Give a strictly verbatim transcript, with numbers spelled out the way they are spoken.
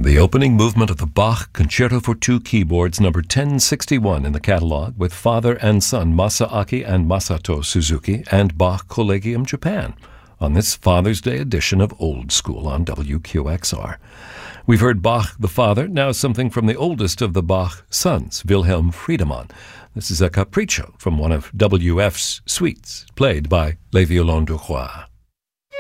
The opening movement of the Bach Concerto for Two Keyboards, number ten sixty-one in the catalog, with father and son Masaaki and Masato Suzuki and Bach Collegium Japan, on this Father's Day edition of Old School on W Q X R. We've heard Bach the father, now something from the oldest of the Bach sons, Wilhelm Friedemann. This is a capriccio from one of W F's suites, played by Les Violons du Roi.